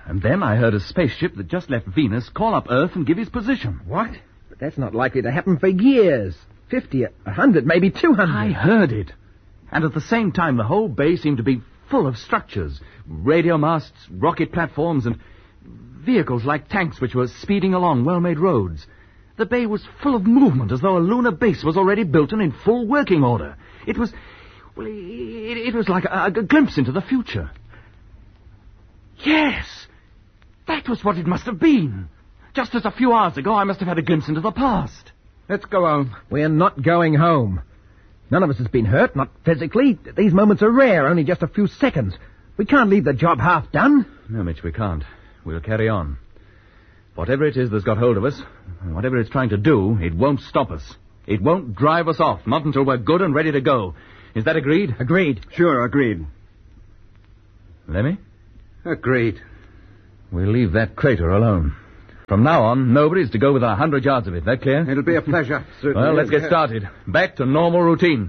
And then I heard a spaceship that just left Venus call up Earth and give his position. What? But that's not likely to happen for years. 50, 100, maybe 200. I heard it. And at the same time, the whole bay seemed to be full of structures. Radio masts, rocket platforms, and vehicles like tanks which were speeding along well-made roads. The bay was full of movement, as though a lunar base was already built and in full working order. It was... well, it was like a glimpse into the future. Yes! That was what it must have been. Just as a few hours ago, I must have had a glimpse into the past. Let's go home. We're not going home. None of us has been hurt, not physically. These moments are rare, only just a few seconds. We can't leave the job half done. No, Mitch, we can't. We'll carry on. Whatever it is that's got hold of us, and whatever it's trying to do, it won't stop us. It won't drive us off, not until we're good and ready to go. Is that agreed? Agreed. Sure, agreed. Lemmy? Agreed. We'll leave that crater alone. From now on, nobody's to go within 100 yards of it. That clear? It'll be a pleasure, certainly. Well, let's get started. Back to normal routine.